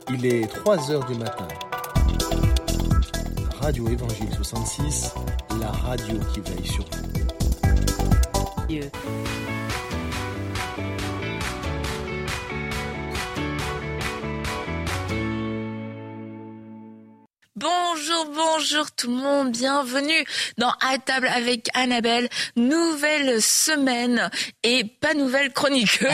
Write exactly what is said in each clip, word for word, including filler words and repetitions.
Il est trois heures du matin. Radio Évangile soixante-six, la radio qui veille sur vous. Dieu. Bonjour, bonjour tout le monde, bienvenue dans À table avec Annabelle, nouvelle semaine et pas nouvelle chroniqueuse.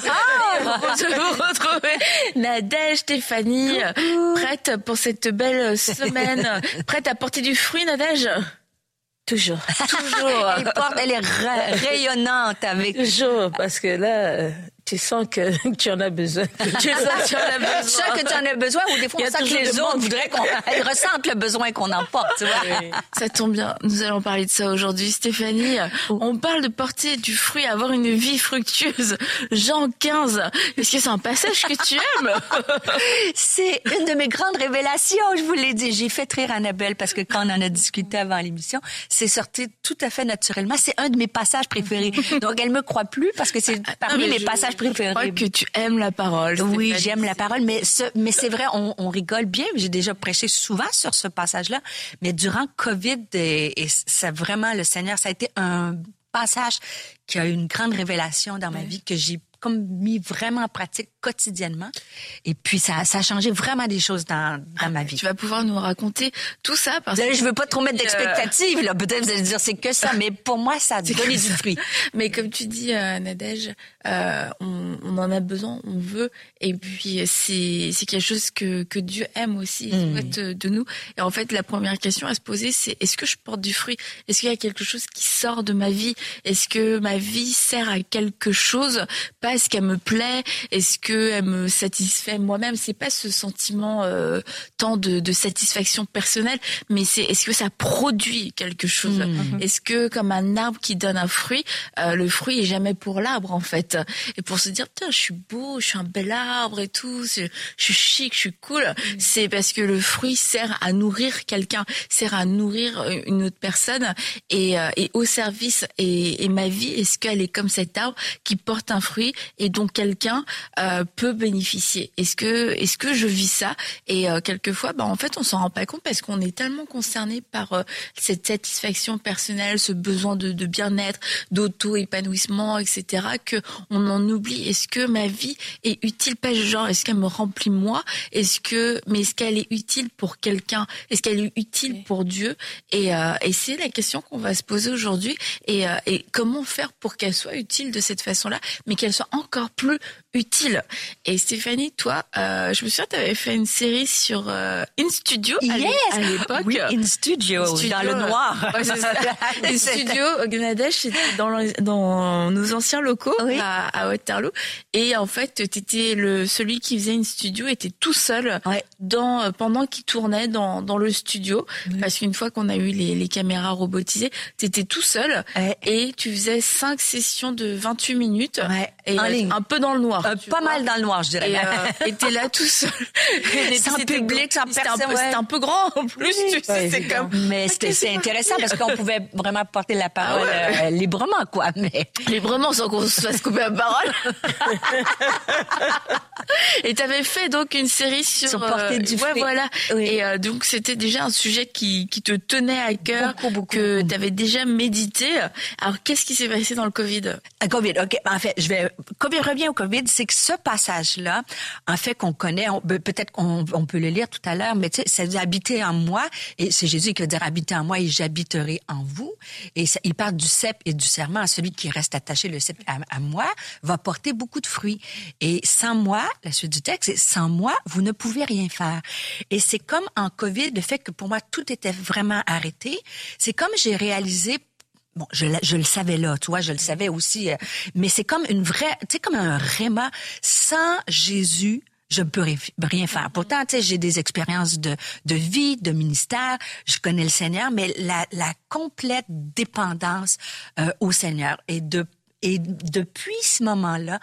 Je vous retrouver Nadège, Stéphanie, coucou. Prête pour cette belle semaine, prête à porter du fruit, Nadège? Toujours, toujours. Elle, porte, elle est ra- rayonnante avec. Toujours, parce que là, tu sens que tu en as besoin. Tu sens que tu en as besoin. Tu sens que tu en as besoin, ou des fois on sent que les autres voudraient qu'on elles ressentent le besoin qu'on en porte, tu vois. Oui. Ça tombe bien, nous allons parler de ça aujourd'hui. Stéphanie, on parle de porter du fruit, avoir une vie fructueuse. Jean quinze, est-ce que c'est un passage que tu aimes? C'est une de mes grandes révélations, je vous l'ai dit. J'ai fait rire Annabelle parce que quand on en a discuté avant l'émission, c'est sorti tout à fait naturellement. C'est un de mes passages préférés. Donc elle me croit plus parce que c'est parmi mes je... passages préférés. Je crois que tu aimes la parole. Oui, j'aime la parole, mais ce, mais c'est vrai, on, on rigole bien. J'ai déjà prêché souvent sur ce passage-là, mais durant Covid, et, et ça vraiment, le Seigneur, ça a été un passage qui a eu une grande révélation dans ma oui. vie, que j'ai comme mis vraiment en pratique quotidiennement. Et puis, ça, ça a changé vraiment des choses dans, dans ah, ma vie. Tu vas pouvoir nous raconter tout ça. Parce là, que je veux pas trop mettre d'expectatives, là. Peut-être vous allez dire c'est que ça, mais pour moi, ça a donné du fruit. Mais comme tu dis, euh, Nadège, euh, on, on en a besoin, on veut. Et puis, c'est, c'est quelque chose que, que Dieu aime aussi, il mmh. souhaite de nous. Et en fait, la première question à se poser, c'est est-ce que je porte du fruit? Est-ce qu'il y a quelque chose qui sort de ma vie? Est-ce que ma vie sert à quelque chose? Pas est-ce qu'elle me plaît? Est-ce qu'elle me satisfait moi-même? C'est pas ce sentiment euh, tant de, de satisfaction personnelle, mais c'est est-ce que ça produit quelque chose? Mmh. Est-ce que comme un arbre qui donne un fruit, euh, le fruit est jamais pour l'arbre en fait. Et pour se dire tiens, je suis beau, je suis un bel arbre et tout, je suis chic, je suis cool, mmh. c'est parce que le fruit sert à nourrir quelqu'un, sert à nourrir une autre personne et, euh, et au service. Et, et ma vie, est-ce qu'elle est comme cet arbre qui porte un fruit et dont quelqu'un euh, peut bénéficier? Est-ce que est-ce que je vis ça? Et euh, quelquefois, bah en fait, on s'en rend pas compte parce qu'on est tellement concerné par euh, cette satisfaction personnelle, ce besoin de, de bien-être, d'auto-épanouissement, et cetera, que on en oublie. Est-ce que ma vie est utile? Pas genre, est-ce qu'elle me remplit moi? Est-ce que, mais est-ce qu'elle est utile pour quelqu'un? Est-ce qu'elle est utile pour Dieu? Et, euh, et c'est la question qu'on va se poser aujourd'hui. Et, euh, et comment faire pour qu'elle soit utile de cette façon-là, mais qu'elle soit encore plus utile. Et Stéphanie, toi, euh, je me souviens, tu avais fait une série sur euh, In Studio à, yes. à l'époque. Oui, In Studio, Studio dans le noir. Ouais, c'est ça. In Studio, Nadège, c'était dans, le, dans nos anciens locaux oui. à, à Waterloo. Et en fait, tu étais le, celui qui faisait In Studio était tout seul ouais. dans, pendant qu'il tournait dans, dans le studio. Oui. Parce qu'une fois qu'on a eu les, les caméras robotisées, tu étais tout seul ouais. et tu faisais cinq sessions de vingt-huit minutes. Ouais. Et en ligne. Un peu dans le noir. Euh, pas vois. Mal dans le noir, je dirais. Et euh, et t'es là tout seul. Sans public, sans personne. C'était un, ouais. un peu grand en plus, oui, tu sais, ouais, c'est comme... Mais c'était, c'est intéressant parce qu'on pouvait vraiment porter la parole ah ouais. euh, librement, quoi. Mais... Librement, sans qu'on se fasse couper la parole. Et t'avais fait donc une série sur... Sur porter du fruit. Ouais, voilà. Oui. Et euh, donc, c'était déjà un sujet qui, qui te tenait à cœur, beaucoup, beaucoup, que beaucoup. T'avais déjà médité. Alors, qu'est-ce qui s'est passé dans le Covid? À Covid, OK. En fait, je vais... Covid revient au Covid, c'est que ce passage-là, en fait, qu'on connaît, on, peut-être qu'on on peut le lire tout à l'heure, mais tu sais, ça dit habiter en moi, et c'est Jésus qui veut dire habiter en moi et j'habiterai en vous. Et ça, il parle du cep et du serment. Celui qui reste attaché, le cep à, à moi, va porter beaucoup de fruits. Et sans moi, la suite du texte, c'est sans moi, vous ne pouvez rien faire. Et c'est comme en Covid, le fait que pour moi, tout était vraiment arrêté. C'est comme j'ai réalisé. Bon, je, je le savais là, tu vois, je le savais aussi, euh, mais c'est comme une vraie, tu sais, comme un réma. Sans Jésus, je ne peux rien faire. Pourtant, tu sais, j'ai des expériences de, de vie, de ministère, je connais le Seigneur, mais la, la complète dépendance euh, au Seigneur. Et, de, et depuis ce moment-là,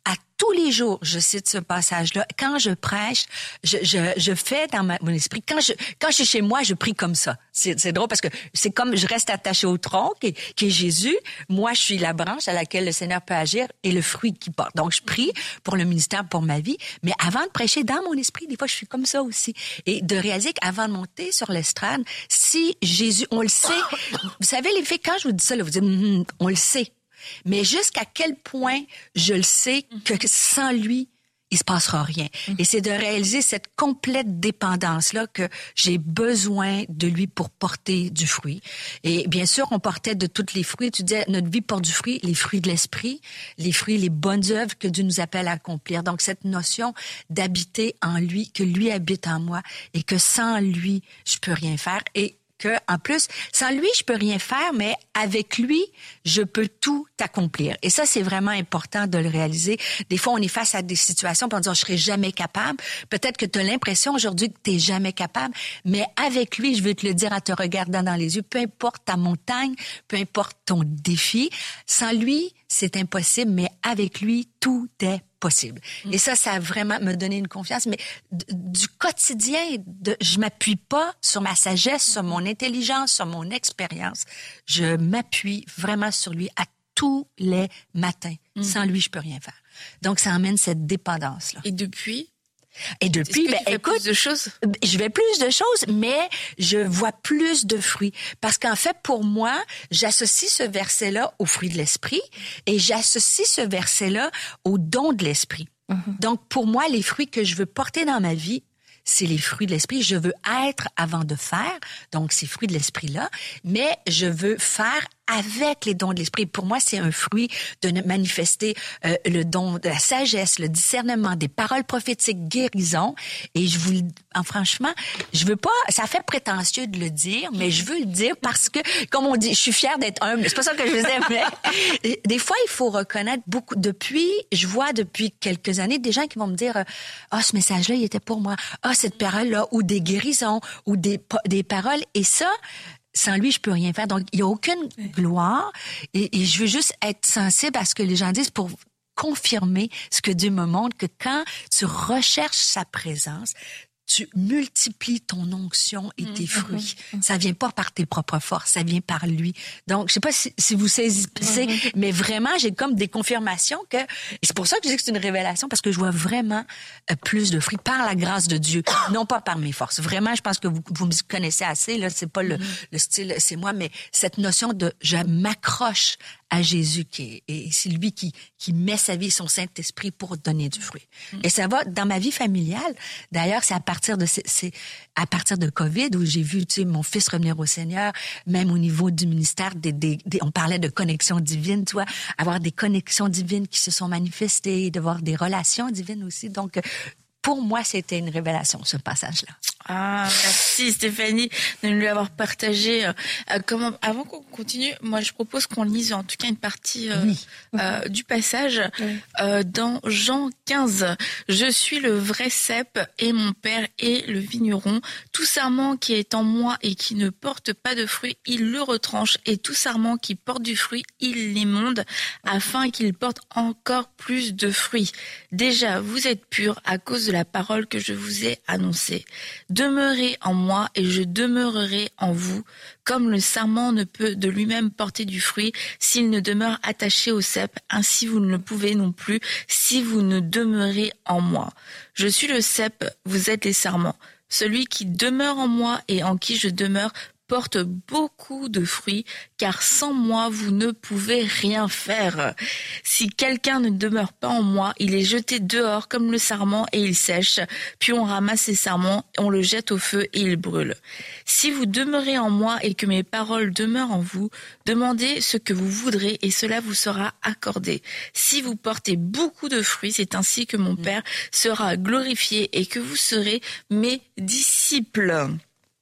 à tous les jours, je cite ce passage-là. Quand je prêche, je, je, je fais dans ma, mon esprit. Quand je, quand je suis chez moi, je prie comme ça. C'est, c'est drôle parce que c'est comme je reste attachée au tronc qui, qui est Jésus. Moi, je suis la branche à laquelle le Seigneur peut agir et le fruit qu'il porte. Donc, je prie pour le ministère, pour ma vie. Mais avant de prêcher dans mon esprit, des fois, je suis comme ça aussi. Et de réaliser qu'avant de monter sur l'estrade, si Jésus, on le sait. Vous savez, les filles, quand je vous dis ça, là, vous dites, mm, on le sait. Mais jusqu'à quel point je le sais que sans lui, il se passera rien. Mm-hmm. Et c'est de réaliser cette complète dépendance-là que j'ai besoin de lui pour porter du fruit. Et bien sûr, on portait de tous les fruits. Tu disais, notre vie porte du fruit, les fruits de l'esprit, les fruits, les bonnes œuvres que Dieu nous appelle à accomplir. Donc, cette notion d'habiter en lui, que lui habite en moi et que sans lui, je peux rien faire. Et que, en plus, sans lui, je peux rien faire, mais avec lui, je peux tout accomplir. Et ça, c'est vraiment important de le réaliser. Des fois, on est face à des situations, puis on dit, oh, je serai jamais capable. Peut-être que tu as l'impression aujourd'hui que tu n'es jamais capable, mais avec lui, je veux te le dire en te regardant dans les yeux, peu importe ta montagne, peu importe ton défi, sans lui, c'est impossible, mais avec lui, tout est possible. Mm. Et ça, ça a vraiment me donné une confiance. Mais d- du quotidien, de, je m'appuie pas sur ma sagesse, sur mon intelligence, sur mon expérience. Je m'appuie vraiment sur lui à tous les matins. Mm. Sans lui, je peux rien faire. Donc, ça emmène cette dépendance-là. Et depuis? Et depuis, ben, écoute, plus de choses? Je vais plus de choses, mais je vois plus de fruits. Parce qu'en fait, pour moi, j'associe ce verset-là au fruit de l'esprit et j'associe ce verset-là au don de l'esprit. Mm-hmm. Donc, pour moi, les fruits que je veux porter dans ma vie, c'est les fruits de l'esprit. Je veux être avant de faire, donc ces fruits de l'esprit-là, mais je veux faire avec les dons de l'esprit. Pour moi, c'est un fruit de manifester euh, le don de la sagesse, le discernement, des paroles prophétiques, guérison. Et je vous, en franchement, je veux pas, ça fait prétentieux de le dire, mais je veux le dire parce que, comme on dit, je suis fière d'être humble. C'est pas ça que je faisais, mais des fois, il faut reconnaître beaucoup. Depuis, je vois depuis quelques années des gens qui vont me dire, ah, oh, ce message-là, il était pour moi. Ah, oh, cette parole-là, ou des guérisons, ou des, des paroles. Et ça, sans lui, je peux rien faire. Donc, il n'y a aucune gloire. Et, et je veux juste être sensible à ce que les gens disent pour confirmer ce que Dieu me montre, que quand tu recherches sa présence, tu multiplies ton onction et tes fruits. Mm-hmm. Ça vient pas par tes propres forces, ça vient par lui. Donc, je sais pas si, si vous saisissez, mm-hmm. mais vraiment, j'ai comme des confirmations que, et c'est pour ça que je dis que c'est une révélation, parce que je vois vraiment euh, plus de fruits par la grâce de Dieu, non pas par mes forces. Vraiment, je pense que vous, vous me connaissez assez, là, c'est pas le, mm-hmm. le style, c'est moi, mais cette notion de, je m'accroche à Jésus, qui est, et c'est lui qui, qui met sa vie, son Saint-Esprit pour donner du fruit. Mm-hmm. Et ça va dans ma vie familiale. D'ailleurs, c'est à partir de, c'est, c'est à partir de COVID où j'ai vu, tu sais, mon fils revenir au Seigneur, même au niveau du ministère, des, des, des, on parlait de connexion divine, tu vois, avoir des connexions divines qui se sont manifestées, de voir des relations divines aussi. Donc, pour moi, c'était une révélation, ce passage-là. Ah, merci Stéphanie de nous l'avoir partagé. Euh, comment, avant qu'on continue, moi je propose qu'on lise en tout cas une partie euh, oui. euh, du passage oui. euh, dans Jean quinze. Je suis le vrai cep et mon père est le vigneron. Tout sarment qui est en moi et qui ne porte pas de fruit, il le retranche, et tout sarment qui porte du fruit, il l'émonde afin qu'il porte encore plus de fruits. Déjà, vous êtes purs à cause de la parole que je vous ai annoncée. Demeurez en moi et je demeurerai en vous, comme le sarment ne peut de lui-même porter du fruit s'il ne demeure attaché au cep, ainsi vous ne le pouvez non plus si vous ne demeurez en moi. Je suis le cep, vous êtes les sarments. Celui qui demeure en moi et en qui je demeure porte beaucoup de fruits, car sans moi, vous ne pouvez rien faire. Si quelqu'un ne demeure pas en moi, il est jeté dehors comme le sarment et il sèche, puis on ramasse ses sarments, on le jette au feu et il brûle. Si vous demeurez en moi et que mes paroles demeurent en vous, demandez ce que vous voudrez et cela vous sera accordé. Si vous portez beaucoup de fruits, c'est ainsi que mon Père sera glorifié et que vous serez mes disciples.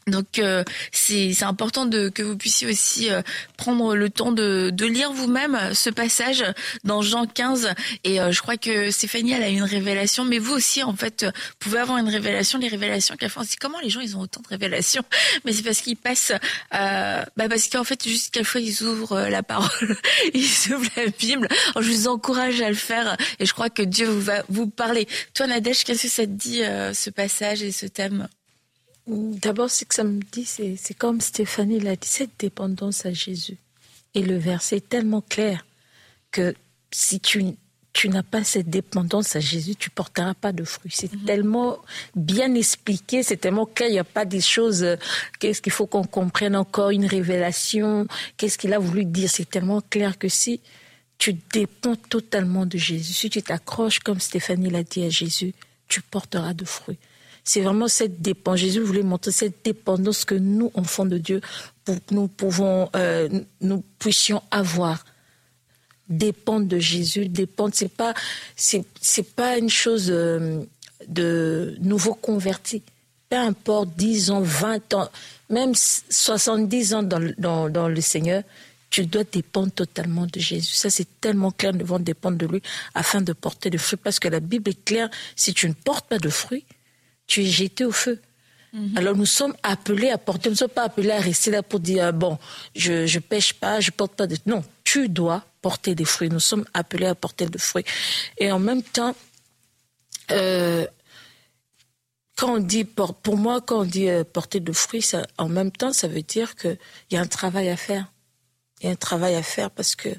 Donc euh, c'est c'est important de que vous puissiez aussi euh, prendre le temps de de lire vous-même ce passage dans Jean quinze et euh, je crois que Stéphanie elle a eu une révélation, mais vous aussi en fait vous pouvez avoir une révélation. Les révélations qu'elle fait, on se dit comment les gens ils ont autant de révélations, mais c'est parce qu'ils passent euh, bah parce qu'en fait juste quelquefois ils ouvrent la parole, ils ouvrent la Bible. Alors, je vous encourage à le faire et je crois que Dieu vous va vous parler. Toi Nadège, qu'est-ce que ça te dit euh, ce passage et ce thème? D'abord, ce que ça me dit, c'est, c'est comme Stéphanie l'a dit, cette dépendance à Jésus. Et le verset est tellement clair que si tu, tu n'as pas cette dépendance à Jésus, tu ne porteras pas de fruits. C'est mm-hmm. tellement bien expliqué, c'est tellement clair, il n'y a pas des choses, euh, qu'est-ce qu'il faut qu'on comprenne encore, une révélation, qu'est-ce qu'il a voulu dire. C'est tellement clair que si tu dépends totalement de Jésus, si tu t'accroches, comme Stéphanie l'a dit, à Jésus, tu porteras de fruits. C'est vraiment cette dépendance. Jésus voulait montrer cette dépendance que nous, enfants de Dieu, pour que nous pouvons, euh, nous puissions avoir. Dépendre de Jésus, dépendre, c'est pas, c'est, c'est pas une chose euh, de nouveau converti. Peu importe, dix ans, vingt ans, même soixante-dix ans dans, dans, dans le Seigneur, tu dois dépendre totalement de Jésus. Ça, c'est tellement clair, nous devons dépendre de lui afin de porter des fruits. Parce que la Bible est claire, si tu ne portes pas de fruits, tu es jeté au feu. Mm-hmm. Alors nous sommes appelés à porter, nous ne sommes pas appelés à rester là pour dire, bon, je ne pêche pas, je ne porte pas de... Non, tu dois porter des fruits. Nous sommes appelés à porter des fruits. Et en même temps, euh, quand on dit, pour, pour moi, quand on dit euh, porter de fruits, ça, en même temps, ça veut dire qu'il y a un travail à faire. Il y a un travail à faire parce que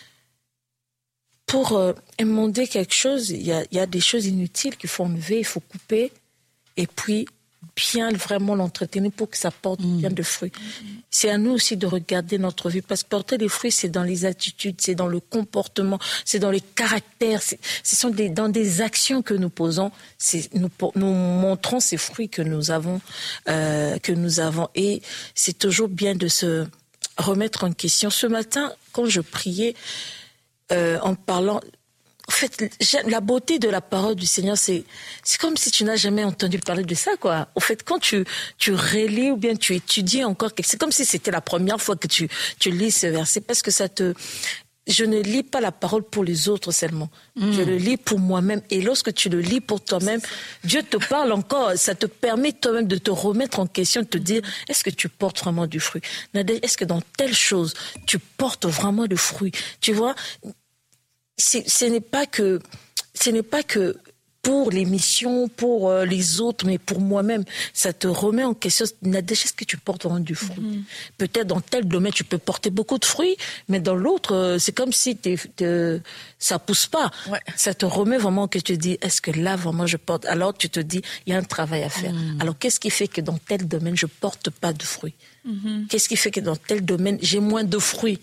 pour euh, émonder quelque chose, il y a, il y a des choses inutiles qu'il faut enlever, il faut couper. Et puis, bien vraiment l'entretenir pour que ça porte mmh. bien de fruits. Mmh. C'est à nous aussi de regarder notre vie, parce que porter des fruits, c'est dans les attitudes, c'est dans le comportement, c'est dans les caractères, c'est, ce sont des, dans des actions que nous posons, c'est, nous, nous montrons ces fruits que nous avons, euh, que nous avons. Et c'est toujours bien de se remettre en question. Ce matin, quand je priais, euh, en parlant... En fait, la beauté de la parole du Seigneur, c'est, c'est comme si tu n'as jamais entendu parler de ça, quoi. Au fait, quand tu, tu relis ou bien tu étudies encore quelque chose, c'est comme si c'était la première fois que tu, tu lis ce verset, parce que ça te... Je ne lis pas la parole pour les autres seulement. Mmh. Je le lis pour moi-même. Et lorsque tu le lis pour toi-même, Dieu te parle encore. Ça te permet toi-même de te remettre en question, de te dire, est-ce que tu portes vraiment du fruit? Est-ce que dans telle chose, tu portes vraiment du fruit? Tu vois, C'est, ce n'est pas que, ce n'est pas que pour les missions, pour euh, les autres, mais pour moi-même, ça te remet en question. Nadège, est-ce que tu portes vraiment du fruit? Mm-hmm. Peut-être dans tel domaine, tu peux porter beaucoup de fruits, mais dans l'autre, euh, c'est comme si t'es, t'es, ça pousse pas. Ouais. Ça te remet vraiment que tu te dis, est-ce que là, vraiment, je porte? Alors, tu te dis, il y a un travail à faire. Mm-hmm. Alors, qu'est-ce qui fait que dans tel domaine, je porte pas de fruits? Mm-hmm. Qu'est-ce qui fait que dans tel domaine, j'ai moins de fruits?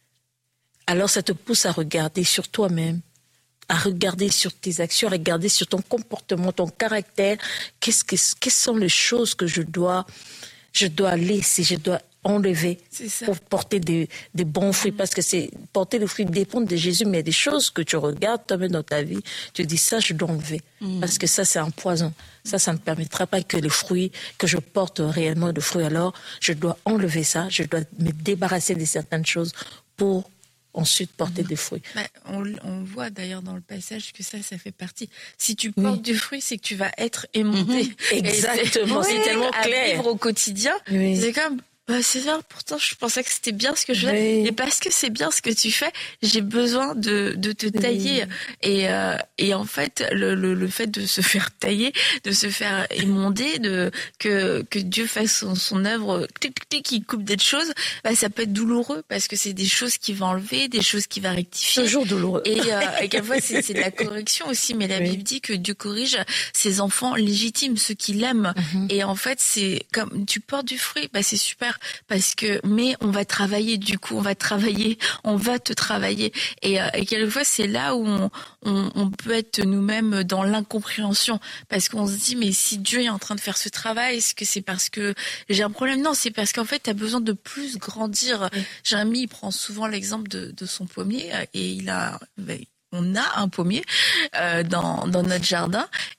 Alors, ça te pousse à regarder sur toi-même, à regarder sur tes actions, à regarder sur ton comportement, ton caractère. Qu'est-ce que, quelles sont les choses que je dois, je dois laisser, je dois enlever pour porter des, des bons fruits? Mmh. Parce que c'est, porter les fruits dépend de Jésus, mais il y a des choses que tu regardes toi-même dans ta vie, tu dis ça, je dois enlever. Mmh. Parce que ça, c'est un poison. Ça, ça ne permettra pas que les fruits, que je porte réellement de fruits. Alors, je dois enlever ça, je dois me débarrasser de certaines choses pour ensuite porter mmh. des fruits. Bah, on, on voit d'ailleurs dans le passage que ça, ça fait partie. Si tu portes oui. du fruit, c'est que tu vas être aimanté. Mmh. Exactement, c'est, c'est tellement clair. À vivre au quotidien, oui. c'est comme... Bah, c'est ça, pourtant je pensais que c'était bien ce que je faisais. Oui. Et parce que c'est bien ce que tu fais, j'ai besoin de, de te tailler. Oui. Et, euh, et en fait, le, le, le fait de se faire tailler, de se faire émonder, de, que, que Dieu fasse son, son œuvre, qui coupe des choses, bah, ça peut être douloureux parce que c'est des choses qu'il va enlever, des choses qu'il va rectifier. Toujours douloureux. Et, euh, et quelquefois, c'est, c'est de la correction aussi. Mais la oui. Bible dit que Dieu corrige ses enfants légitimes, ceux qui l'aiment. Mm-hmm. Et en fait, c'est comme tu portes du fruit, bah, c'est super. Parce que, mais on va travailler, du coup, on va travailler, on va te travailler. Et, euh, et quelquefois, c'est là où on, on, on peut être nous-mêmes dans l'incompréhension. Parce qu'on se dit, mais si Dieu est en train de faire ce travail, est-ce que c'est parce que j'ai un problème? Non, c'est parce qu'en fait, tu as besoin de plus grandir. Oui. Jérémie, il prend souvent l'exemple de, de son pommier et il a... Ben, on a un pommier euh, dans, dans notre jardin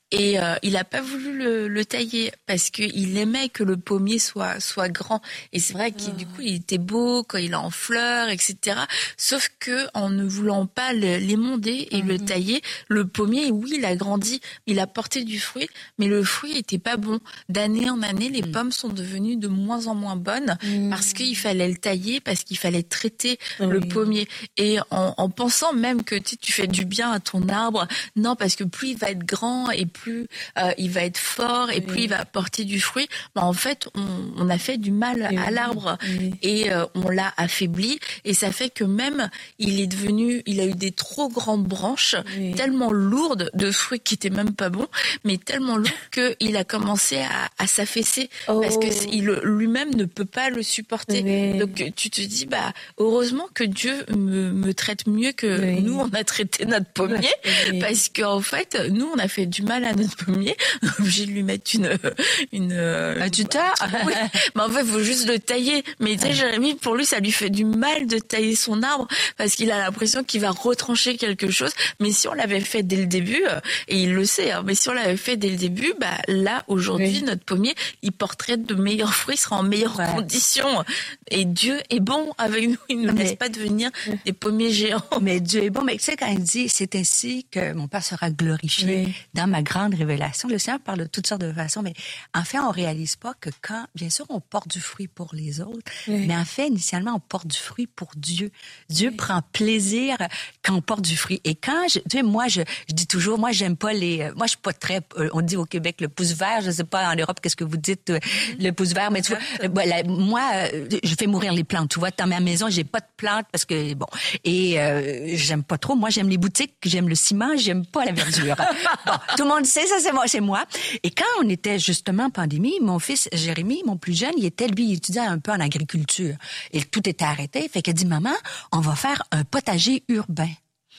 Et euh, il a pas voulu le, le tailler parce qu'il aimait que le pommier soit soit grand. Et c'est vrai qu'il oh. du coup il était beau quand il est en fleurs, et cetera. Sauf que en ne voulant pas le, l'émonder et mm-hmm. le tailler, le pommier, oui, il a grandi, il a porté du fruit, mais le fruit était pas bon. D'année en année, les mm. pommes sont devenues de moins en moins bonnes mm. parce qu'il fallait le tailler, parce qu'il fallait traiter oui. le pommier. Et en, en pensant même que tu, tu fais du bien à ton arbre, non, parce que plus il va être grand et plus euh, il va être fort et oui. plus il va porter du fruit, bah en fait, on, on a fait du mal oui. à l'arbre oui. et euh, on l'a affaibli. Et ça fait que même, il est devenu, il a eu des trop grandes branches, oui. tellement lourdes de fruits qui étaient même pas bons, mais tellement lourdes qu'il a commencé à, à s'affaisser oh. parce que il, lui-même ne peut pas le supporter. Oui. Donc tu te dis, bah heureusement que Dieu me, me traite mieux que oui. nous on a traité notre pommier, oui. parce qu'en fait nous on a fait du mal à notre pommier. On est obligé de lui mettre une une un tuteur. Oui. Mais en fait il faut juste le tailler. Mais tu sais Jérémy, pour lui ça lui fait du mal de tailler son arbre parce qu'il a l'impression qu'il va retrancher quelque chose. Mais si on l'avait fait dès le début, et il le sait, hein, mais si on l'avait fait dès le début, bah là aujourd'hui oui. notre pommier il porterait de meilleurs fruits, il sera en meilleures ouais. conditions. Et Dieu est bon avec nous, il ne nous mais, laisse pas devenir des pommiers géants. Mais Dieu est bon, mais tu sais quand il dit c'est ainsi que mon Père sera glorifié oui. dans ma grande révélation. Le Seigneur parle de toutes sortes de façons, mais en fait on réalise pas que quand, bien sûr, on porte du fruit pour les autres, oui. mais en fait initialement on porte du fruit pour Dieu. Dieu oui. prend plaisir quand on porte du fruit. Et quand je, tu sais, moi je, je dis toujours, moi j'aime pas les, moi je suis pas très, on dit au Québec le pouce vert, je sais pas en Europe qu'est-ce que vous dites mm-hmm. le pouce vert, mais tu vois, voilà, moi je fais mourir les plantes. Tu vois, dans ma maison j'ai pas de plantes parce que bon, et euh, j'aime pas trop. Moi j'aime les boutiques, j'aime le ciment, j'aime pas la verdure. Bon, tout le monde sait ça, c'est moi, c'est moi. Et quand on était justement en pandémie, mon fils Jérémy, mon plus jeune, il était lui, il étudiait un peu en agriculture et tout était arrêté. Fait qu'il a dit maman, on va faire un potager urbain.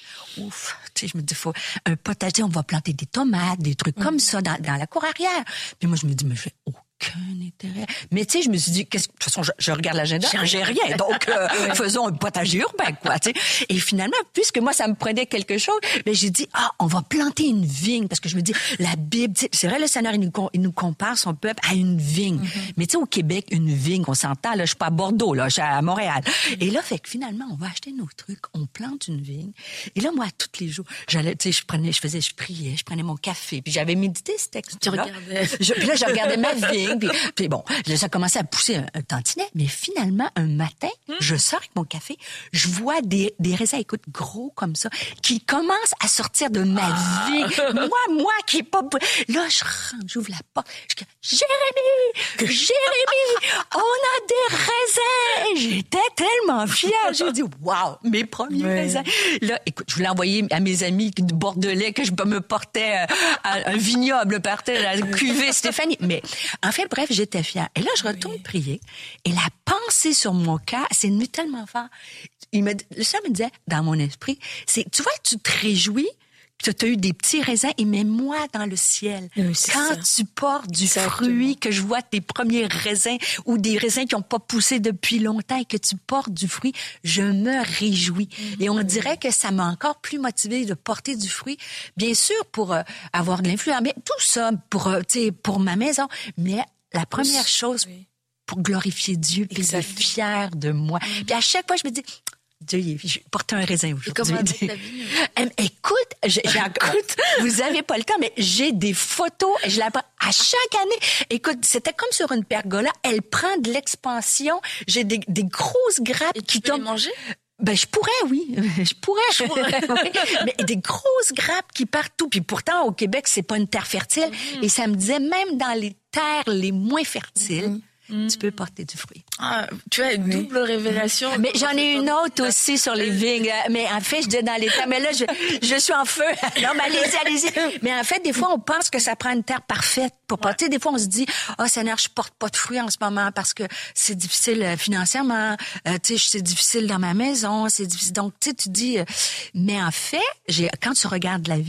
Ouf, tu sais, je me dis, faut un potager, on va planter des tomates, des trucs mmh. comme ça dans, dans la cour arrière. Puis moi, je me dis, mais je fais aucun intérêt. Mais tu sais, je me suis dit, qu'est-ce, de toute façon, je, je regarde l'agenda, j'ai rien. Donc, euh, faisons un potager urbain, quoi, tu sais. Et finalement, puisque moi, ça me prenait quelque chose, ben j'ai dit, ah, on va planter une vigne. Parce que je me dis, la Bible, c'est vrai, le Seigneur, il nous, il nous compare son peuple à une vigne. Mm-hmm. Mais tu sais, au Québec, une vigne, on s'entend, là, je suis pas à Bordeaux, là, je suis à Montréal. Mm-hmm. Et là, fait que finalement, on va acheter nos trucs, on plante une vigne. Et là, moi, tous les jours, j'allais, tu sais, je prenais, je faisais, je priais, je prenais mon café, puis j'avais médité ce texte. Tu regardais. Je, puis là, je regardais ma vigne. Puis, puis bon, là, ça commençait à pousser un, un tantinet. Mais finalement, un matin, mmh. je sors avec mon café, je vois des, des raisins, écoute, gros comme ça, qui commencent à sortir de ma ah. vie. Moi, moi, qui est pas... Là, je rentre, j'ouvre la porte. Je dis, Jérémy! Jérémy! On a des raisins! J'étais tellement fière. J'ai dit, waouh, mes premiers oui. raisins. Là, écoute, je voulais envoyer à mes amis du Bordelais que je me portais à un vignoble, partais à la cuvée Stéphanie. Mais en fait, bref, j'étais fière. Et là, je retourne oui. prier. Et la pensée sur mon cœur, c'est venu tellement fort. Il me, le Seigneur me disait, dans mon esprit, c'est, tu vois, tu te réjouis que tu as eu des petits raisins et mets-moi dans le ciel. Oui, quand ça. Tu portes du Exactement. Fruit, que je vois tes premiers raisins ou des raisins qui n'ont pas poussé depuis longtemps et que tu portes du fruit, je me réjouis. Mm-hmm. Et on dirait que ça m'a encore plus motivée de porter du fruit. Bien sûr, pour euh, avoir de l'influence, mais tout ça pour, euh, tu sais, pour ma maison. Mais la première oui. chose, oui. pour glorifier Dieu, puis il est fier de moi. Mm-hmm. Puis à chaque fois, je me dis... Dieu, je porte un raisin aujourd'hui. Et comment ta vie? Écoute, j'ai, j'ai, écoute, vous avez pas le temps, mais j'ai des photos. Je la prends à chaque année. Écoute, c'était comme sur une pergola. Elle prend de l'expansion. J'ai des, des grosses grappes Et qui tu peux tombent. Les manger? Ben, je pourrais, oui. Je pourrais, je pourrais, oui. Mais des grosses grappes qui partent tout. Puis pourtant, au Québec, c'est pas une terre fertile. Mm-hmm. Et ça me disait, même dans les terres les moins fertiles, mm-hmm. Mmh. tu peux porter du fruit. Ah, tu as une oui. double révélation. Mais j'en ai une autre aussi sur les vignes. Mais en fait, je dis dans les terres. Mais là, je, je suis en feu. Non, mais allez-y, allez-y. Mais en fait, des fois, on pense que ça prend une terre parfaite pour porter. Ouais. Des fois, on se dit, ah, oh, Seigneur, je porte pas de fruits en ce moment parce que c'est difficile financièrement. Euh, tu sais, c'est difficile dans ma maison. C'est difficile. Donc, tu sais, tu dis, euh... mais en fait, j'ai, quand tu regardes la vigne,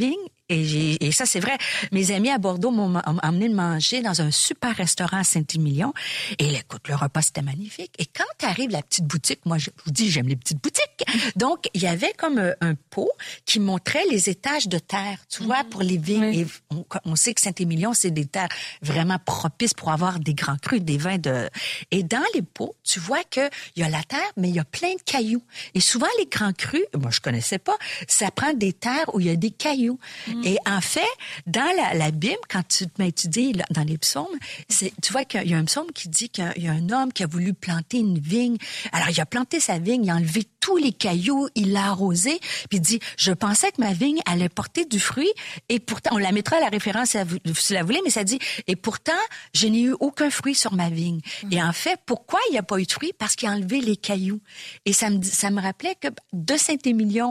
Et, j'ai, et ça, c'est vrai. Mes amis à Bordeaux m'ont, m'ont emmené manger dans un super restaurant à Saint-Émilion. Et écoute, le repas, c'était magnifique. Et quand arrive la petite boutique, moi, je vous dis, j'aime les petites boutiques. Donc, il y avait comme un, un pot qui montrait les étages de terre, tu vois, pour les vignes. Oui. Et on, on sait que Saint-Émilion, c'est des terres vraiment propices pour avoir des grands crus, des vins de... Et dans les pots, tu vois qu'il y a la terre, mais il y a plein de cailloux. Et souvent, les grands crus, moi, je connaissais pas, ça prend des terres où il y a des cailloux. Mm. Et en fait, dans la, la Bible, quand tu te mets à étudier dans les psaumes, c'est, tu vois qu'il y a un psaume qui dit qu'il y a un homme qui a voulu planter une vigne. Alors, il a planté sa vigne, il a enlevé tous les cailloux, il l'a arrosé, puis il dit, je pensais que ma vigne allait porter du fruit, et pourtant, on la mettra à la référence si vous la voulez, mais ça dit, et pourtant, je n'ai eu aucun fruit sur ma vigne. Mm. Et en fait, pourquoi il n'y a pas eu de fruit? Parce qu'il a enlevé les cailloux. Et ça me, ça me rappelait que de Saint-Émilion,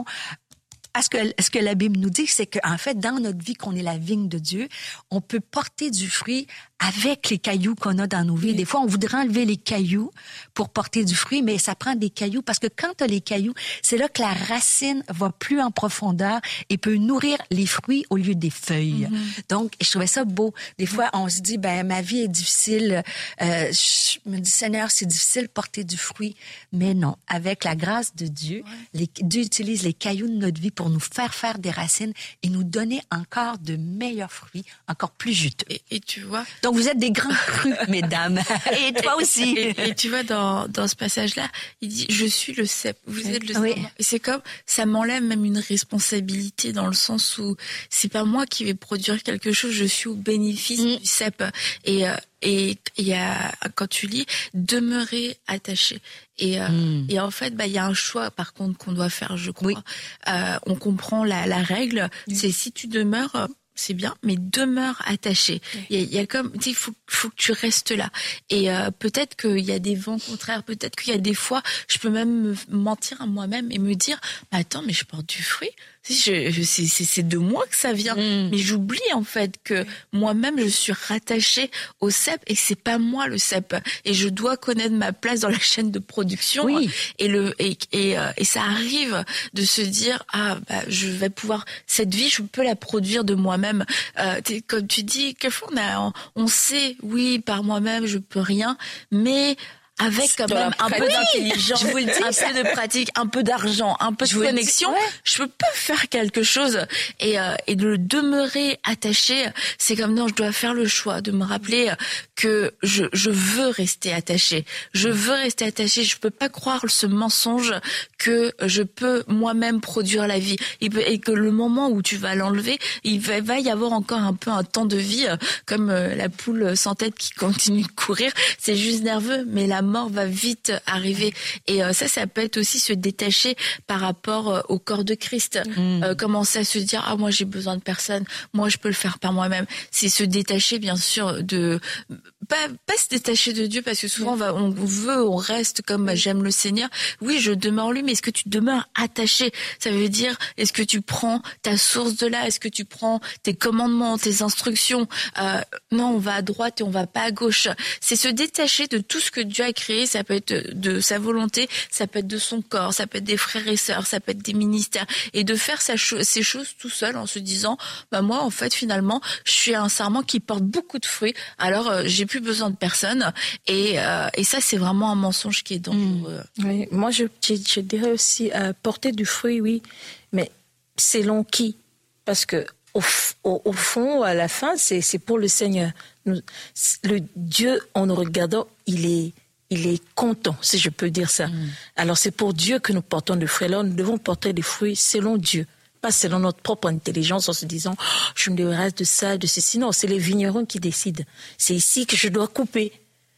à ce que, ce que la Bible nous dit, c'est qu'en fait, dans notre vie, qu'on est la vigne de Dieu, on peut porter du fruit avec les cailloux qu'on a dans nos vies. Oui. Des fois, on voudrait enlever les cailloux pour porter du fruit, mais ça prend des cailloux parce que quand tu as les cailloux, c'est là que la racine va plus en profondeur et peut nourrir les fruits au lieu des feuilles. Mm-hmm. Donc, je trouvais ça beau. Des fois, on se dit, ben ma vie est difficile. Euh, je me dis, Seigneur, c'est difficile de porter du fruit. Mais non, avec la grâce de Dieu, ouais. les, Dieu utilise les cailloux de notre vie pour nous faire faire des racines et nous donner encore de meilleurs fruits, encore plus juteux. Et, et tu vois... Donc, vous êtes des grands crus, mesdames. Et toi aussi. Et, et, et tu vois, dans, dans ce passage-là, il dit, je suis le cep, vous êtes le oui. cep. Et c'est comme, ça m'enlève même une responsabilité dans le sens où c'est pas moi qui vais produire quelque chose, je suis au bénéfice mmh. du cep. Et, et il y a, quand tu lis, demeurer attaché. Et, euh, mmh. et en fait, bah, il y a un choix, par contre, qu'on doit faire, je crois. Oui. Euh, on comprend la, la règle, mmh. c'est si tu demeures, c'est bien, mais demeure attaché. Oui. Il y a, il y a comme, tu sais, il faut, faut que tu restes là. Et euh, peut-être qu'il y a des vents contraires, peut-être qu'il y a des fois, je peux même me mentir à moi-même et me dire, bah, attends, mais je porte du fruit. Je, je, c'est, c'est, c'est de moi que ça vient. Mmh. Mais j'oublie en fait que moi-même, je suis rattachée au cep et c'est pas moi le cep. Et je dois connaître ma place dans la chaîne de production. Oui. Et, le, et, et, et ça arrive de se dire, ah, bah, je vais pouvoir, cette vie, je peux la produire de moi-même. Euh, comme tu dis, quelquefois on, a, on, on sait, oui, par moi-même, je peux rien, mais... avec quand même un peu d'intelligence, un peu de pratique, un peu d'argent, un peu de connexion, ouais. je peux faire quelque chose. Et, euh, et de demeurer attaché, c'est comme non, je dois faire le choix de me rappeler que je, je veux rester attaché. Je veux rester attaché. Je peux pas croire ce mensonge que je peux moi-même produire la vie. Et, et que le moment où tu vas l'enlever, il va, va y avoir encore un peu un temps de vie, comme la poule sans tête qui continue de courir. C'est juste nerveux, mais la mort va vite arriver. Et euh, ça, ça peut être aussi se détacher par rapport euh, au corps de Christ. Mmh. Euh, commencer à se dire, ah, moi, j'ai besoin de personne. Moi, je peux le faire par moi-même. C'est se détacher, bien sûr, de... Pas, pas se détacher de Dieu, parce que souvent, on, va, on veut, on reste comme bah, j'aime le Seigneur. Oui, je demeure lui, mais est-ce que tu demeures attaché? Ça veut dire, est-ce que tu prends ta source de là? Est-ce que tu prends tes commandements, tes instructions? euh, Non, on va à droite et on va pas à gauche. C'est se détacher de tout ce que Dieu a créé. Ça peut être de sa volonté, ça peut être de son corps, ça peut être des frères et sœurs, ça peut être des ministères. Et de faire sa cho- ces choses tout seul en se disant, bah moi, en fait, finalement, je suis un sarment qui porte beaucoup de fruits. Alors, euh, j'ai plus besoin de personne. Et, euh, et ça, c'est vraiment un mensonge qui est dangereux. Mmh. Oui, moi, je, je, je dirais aussi euh, porter du fruit, oui, mais selon qui? Parce que au, au, au fond, à la fin, c'est, c'est pour le Seigneur. Nous, le Dieu, en nous regardant, il est, il est content, si je peux dire ça. Mmh. Alors, c'est pour Dieu que nous portons des fruits. Alors, nous devons porter des fruits selon Dieu. Pas selon notre propre intelligence en se disant oh, « je me débarrasse de ça, de ceci ». Non, c'est les vignerons qui décident. C'est ici que je dois couper.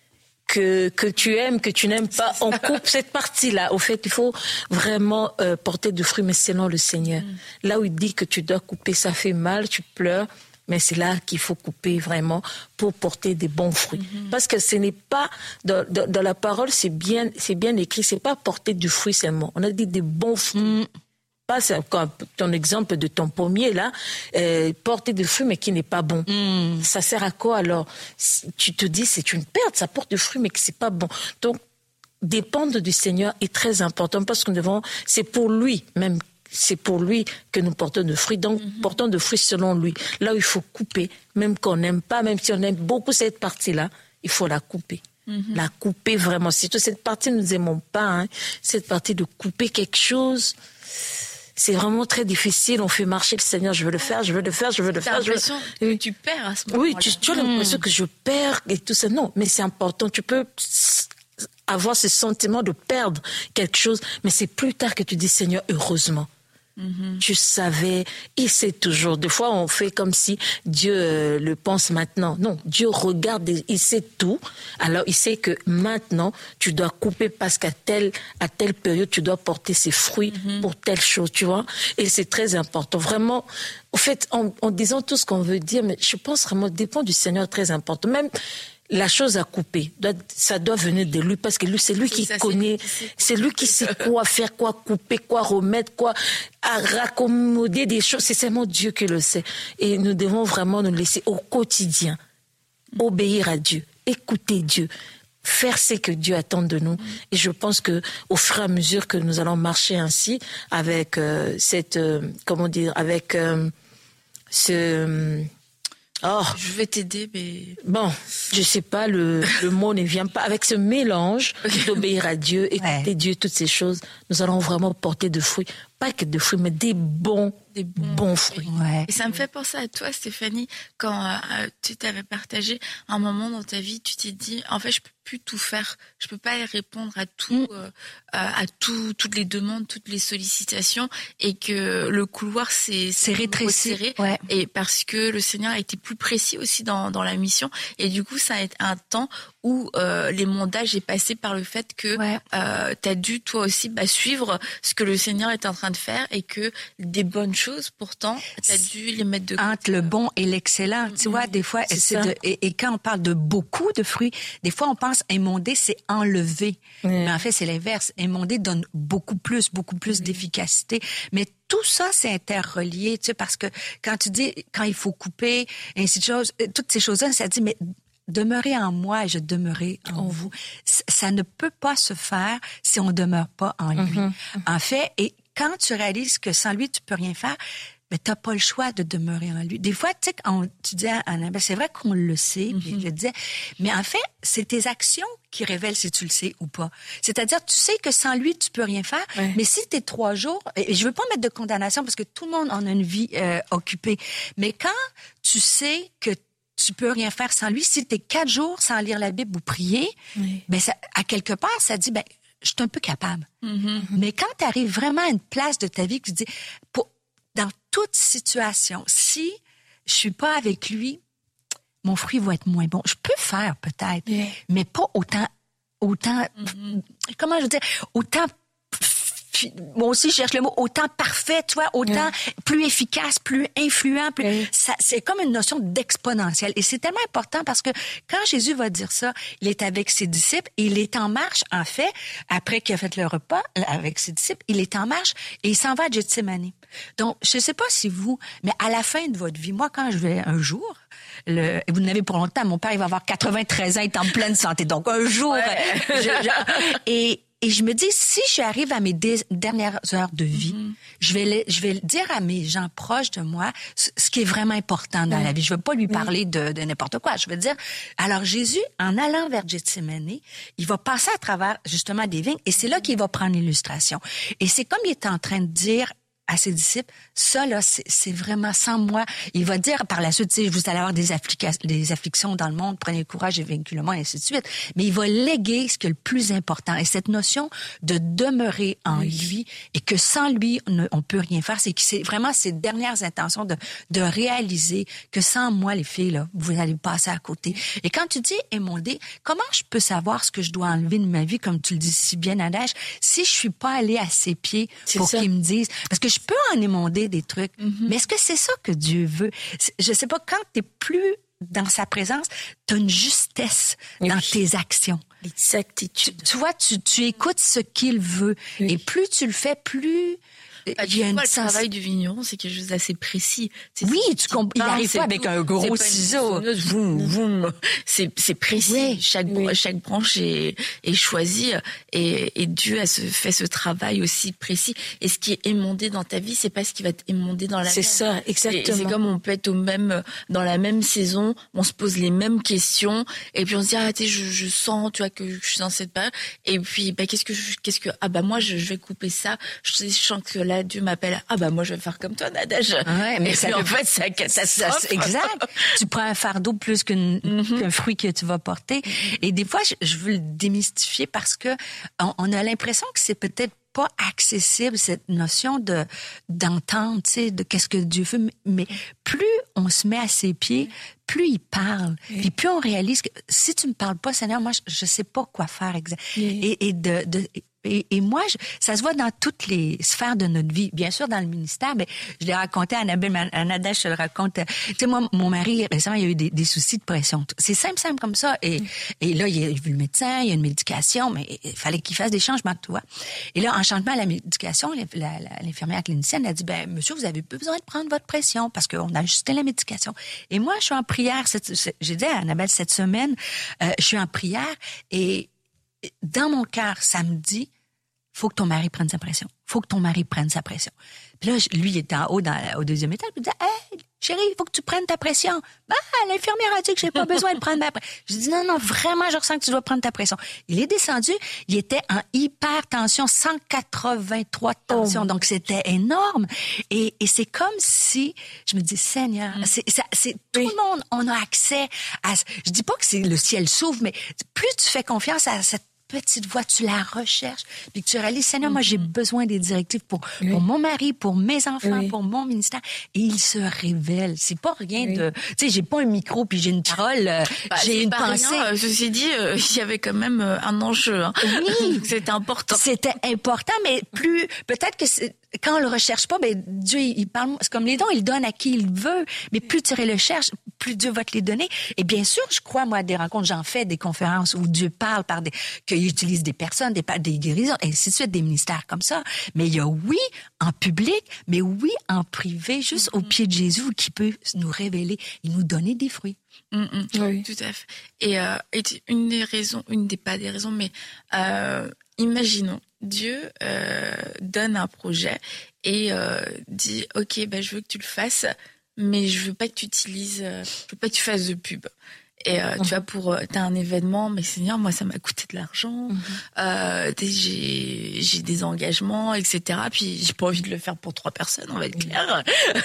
Que, que tu aimes, que tu n'aimes pas, on coupe cette partie-là. Au fait, il faut vraiment euh, porter du fruit, mais selon le Seigneur. Mm. Là où il dit que tu dois couper, ça fait mal, tu pleures, mais c'est là qu'il faut couper vraiment pour porter des bons fruits. Mm-hmm. Parce que ce n'est pas, dans, dans, dans la parole, c'est bien, c'est bien écrit, c'est pas porter du fruit seulement. On a dit des bons fruits. Mm. Pas comme ton exemple de ton pommier là, euh, porter des fruits mais qui n'est pas bon. Mm. Ça sert à quoi alors? Tu te dis c'est une perte, ça porte des fruits mais que c'est pas bon. Donc dépendre du Seigneur est très important parce que nous devons, c'est pour lui même c'est pour lui que nous portons de fruits. Donc, mm-hmm. portons de fruits selon lui. Là où il faut couper, même qu'on n'aime pas, même si on aime beaucoup cette partie-là, il faut la couper. Mm-hmm. La couper vraiment. Surtout cette partie, nous n'aimons pas. Hein. Cette partie de couper quelque chose, c'est vraiment très difficile. On fait marcher le Seigneur. Je veux le faire, je veux le faire, je veux le T'as faire. T'as l'impression je veux... que tu perds à ce moment-là. Oui, tu, tu as l'impression mm. que je perds et tout ça. Non, mais c'est important. Tu peux avoir ce sentiment de perdre quelque chose, mais c'est plus tard que tu dis, Seigneur, heureusement. Mm-hmm. Tu savais, il sait toujours. Des fois, on fait comme si Dieu euh, le pense maintenant. Non, Dieu regarde, il sait tout. Alors, il sait que maintenant, tu dois couper parce qu'à telle, à telle période, tu dois porter ses fruits mm-hmm. pour telle chose, tu vois. Et c'est très important. Vraiment, en fait, en, en disant tout ce qu'on veut dire, mais je pense vraiment, dépend du Seigneur, très important. Même la chose à couper, ça doit venir de lui parce que lui, c'est lui qui ça, connaît, c'est, c'est lui qui sait quoi faire, quoi couper, quoi remettre, quoi à raccommoder des choses. C'est seulement Dieu qui le sait. Et nous devons vraiment nous laisser au quotidien obéir à Dieu, écouter Dieu, faire ce que Dieu attend de nous. Et je pense que au fur et à mesure que nous allons marcher ainsi, avec euh, cette, euh, comment dire, avec euh, ce Oh. Je vais t'aider, mais... Bon, je sais pas, le, le mot ne vient pas. Avec ce mélange okay. d'obéir à Dieu, écouter ouais. Dieu, toutes ces choses, nous allons vraiment porter de fruits. Pas que de fruits, mais des bons, des bons, bons fruits. Ouais. Et ça me fait penser à toi, Stéphanie, quand euh, tu t'avais partagé un moment dans ta vie, tu t'es dit, en fait, je peux plus tout faire. Je peux pas répondre à tout, mm. euh, à tout, toutes les demandes, toutes les sollicitations, et que le couloir s'est, s'est rétréci. Ouais. Et parce que le Seigneur a été plus précis aussi dans, dans la mission. Et du coup, ça a été un temps où euh, les mandats, j'ai passé par le fait que ouais. euh, tu as dû toi aussi bah, suivre ce que le Seigneur est en train de faire et que des bonnes choses, pourtant, tu as dû les mettre de côté. Entre le bon et l'excellent, mmh. tu vois, des fois, c'est c'est de, et, et quand on parle de beaucoup de fruits, des fois on pense émonder, c'est enlever. Mmh. Mais en fait, c'est l'inverse. Émonder donne beaucoup plus, beaucoup plus mmh. d'efficacité. Mais tout ça, c'est interrelié, tu sais, parce que quand tu dis, quand il faut couper, ainsi de choses, toutes ces choses-là, ça dit, mais demeurez en moi et je demeurerai en mmh. vous. Ça ne peut pas se faire si on ne demeure pas en lui. Mmh. En fait, et quand tu réalises que sans lui, tu peux rien faire, ben, t'as pas le choix de demeurer en lui. Des fois, tu sais, quand tu dis à Anna, ben, c'est vrai qu'on le sait, mm-hmm. puis je le disais, mais en fait, c'est tes actions qui révèlent si tu le sais ou pas. C'est-à-dire, tu sais que sans lui, tu peux rien faire, ouais. mais si t'es trois jours, et je veux pas mettre de condamnation parce que tout le monde en a une vie euh, occupée, mais quand tu sais que tu peux rien faire sans lui, si t'es quatre jours sans lire la Bible ou prier, oui. ben, ça, à quelque part, ça dit, ben, je suis un peu capable. Mm-hmm. Mais quand tu arrives vraiment à une place de ta vie que tu dis, pour, dans toute situation, si je suis pas avec lui, mon fruit va être moins bon. Je peux faire peut-être, yeah. mais pas autant, autant, mm-hmm. comment je veux dire, autant, moi aussi je cherche le mot, autant parfait, tu vois, autant yeah. plus efficace, plus influent, plus, yeah. ça, c'est comme une notion d'exponentielle. Et c'est tellement important parce que quand Jésus va dire ça, il est avec ses disciples et il est en marche, en fait, après qu'il a fait le repas avec ses disciples, il est en marche et il s'en va à Gethsémani. Donc, je sais pas si vous, mais à la fin de votre vie, moi, quand je vais un jour, le, vous n'avez pour longtemps, mon père, il va avoir quatre-vingt-treize ans, il est en pleine santé. Donc, un jour, ouais. je, je, et, Et je me dis, si j'arrive à mes dé- dernières heures de vie, mm-hmm. je vais le, je vais le dire à mes gens proches de moi ce, ce qui est vraiment important dans mm-hmm. la vie. Je veux pas lui parler mm-hmm. de, de n'importe quoi. Je veux dire, alors Jésus, en allant vers Gethsémani, il va passer à travers justement des vignes et c'est là qu'il va prendre l'illustration. Et c'est comme il est en train de dire à ses disciples, ça là, c'est, c'est vraiment sans moi. Il va dire par la suite, tu sais, vous allez avoir des, afflica- des afflictions dans le monde, prenez le courage et vaincus le monde, et ainsi de suite. Mais il va léguer ce qui est le plus important. Et cette notion de demeurer en oui. lui et que sans lui, on ne on peut rien faire, c'est que c'est vraiment ses dernières intentions de, de réaliser que sans moi, les filles, là, vous allez passer à côté. Et quand tu dis émonder, comment je peux savoir ce que je dois enlever de ma vie, comme tu le dis si bien, Nadège, si je suis pas allée à ses pieds c'est pour ça. Qu'il me dise, parce que je peux en émonder des trucs, mm-hmm. mais est-ce que c'est ça que Dieu veut? Je sais pas, quand t'es plus dans sa présence, t'as une justesse oui. dans tes actions. Exactitude. Tu, tu vois, tu, tu écoutes ce qu'il veut. Oui. Et plus tu le fais, plus Bah, il y a une une fois, le sens... travail du vigneron, c'est quelque chose d'assez précis. C'est oui, tu comp... il n'arrive pas avec un gros ciseau. Vroom, vroom. C'est, c'est précis. Oui, chaque, oui. chaque branche est, est choisie et, et Dieu a ce, fait ce travail aussi précis. Et ce qui est émondé dans ta vie, c'est pas ce qui va être émondé dans la C'est mienne. ça, exactement. Et, et c'est comme on peut être au même, dans la même saison, on se pose les mêmes questions et puis on se dit, ah, tu sais, je, je sens, tu vois, que je suis dans cette période. Et puis, bah, qu'est-ce que je, qu'est-ce que, ah, bah, moi, je, je vais couper ça. Je, je sens que là, Dieu m'appelle. Ah, bah, moi, je vais faire comme toi, Nadège. Ouais, mais et ça puis, peut... en fait, c'est la catastrophe. Ça, exact. Tu prends un fardeau plus qu'une, mm-hmm. qu'un fruit que tu vas porter. Mm-hmm. Et des fois, je, je veux le démystifier parce que on, on a l'impression que c'est peut-être pas accessible, cette notion de, d'entendre, tu sais, de qu'est-ce que Dieu veut. Mais plus on se met à ses pieds, plus il parle. Oui. Puis plus on réalise que si tu me parles pas, Seigneur, moi, je, je sais pas quoi faire exactement. Oui. Et, et de, de Et, et moi, je, ça se voit dans toutes les sphères de notre vie. Bien sûr, dans le ministère, mais je l'ai raconté à Annabelle, à Nadège, je le raconte. Tu sais, moi, mon mari, récemment, il a eu des, des soucis de pression. C'est simple, simple comme ça. Et, mm. et là, il a vu le médecin, il y a une médication, mais il fallait qu'il fasse des changements, tu vois. Et là, en changement à la médication, la, la, l'infirmière clinicienne a dit, ben, monsieur, vous avez pas besoin de prendre votre pression parce qu'on a ajusté la médication. Et moi, je suis en prière. Cette, cette, j'ai dit à Annabelle, cette semaine, euh, je suis en prière et dans mon cœur, ça me dit, faut que ton mari prenne sa pression. Faut que ton mari prenne sa pression. Puis là, lui, il était en haut, dans, au deuxième étage, il me disait, hey, chérie, il faut que tu prennes ta pression. Ben, l'infirmière a dit que j'ai pas besoin de prendre ma pression. Je dis, non, non, vraiment, je ressens que tu dois prendre ta pression. Il est descendu, il était en hypertension, cent quatre-vingt-trois de tension. Oh. Donc, c'était énorme. Et, et c'est comme si, je me dis, Seigneur, mm. c'est, ça, c'est, tout oui. le monde, on a accès à, je dis pas que c'est le ciel s'ouvre, mais plus tu fais confiance à cette petite voix, tu la recherches, puis que tu réalises, Seigneur, mm-hmm. moi, j'ai besoin des directives pour, oui. pour mon mari, pour mes enfants, oui. pour mon ministère. Et il se révèle. C'est pas rien oui. de... Tu sais, j'ai pas un micro, puis j'ai une parole, euh, bah, j'ai une pensée. Rien, euh, ceci dit, euh, il y avait quand même euh, un enjeu. Hein. Oui. C'était important. C'était important, mais plus... Peut-être que c'est... Quand on le recherche pas, ben Dieu, il parle, c'est comme les dons, il donne à qui il veut. Mais plus tu le cherches, plus Dieu va te les donner. Et bien sûr, je crois, moi, à des rencontres, j'en fais des conférences où Dieu parle par des, qu'il utilise des personnes, des, des guérisons, et ainsi de suite, des ministères comme ça. Mais il y a oui, en public, mais oui, en privé, juste mm-hmm. au pied de Jésus, qui peut nous révéler et nous donner des fruits. Mm-hmm. Oui. Tout à fait. Et, euh, et une des raisons, une des, pas des raisons, mais, euh, imaginons, Dieu euh, donne un projet et euh, dit « Ok, ben, je veux que tu le fasses, mais je veux pas que tu utilises, euh, je veux pas que tu fasses de pub. » Et euh, mmh. tu vois, pour t'as un événement, mais Seigneur, moi ça m'a coûté de l'argent, mmh. euh, j'ai j'ai des engagements, et cetera. Puis j'ai pas envie de le faire pour trois personnes, on va être clair.